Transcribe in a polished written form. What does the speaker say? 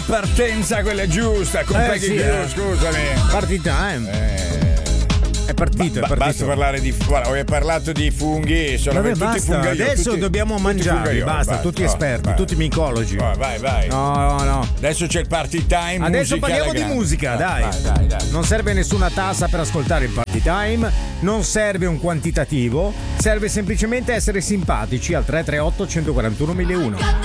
partenza quella giusta, con Peggy Goo, scusami. Party time. È partito. Basta parlare di. Guarda, ho parlato di funghi, sono tutti fungaioli. Adesso dobbiamo mangiare, basta, tutti esperti, tutti micologi. Vai. No. Adesso c'è il party time. Adesso parliamo di musica, dai. Non serve nessuna tassa per ascoltare il party time, non serve un quantitativo, serve semplicemente essere simpatici al 338 141 1001.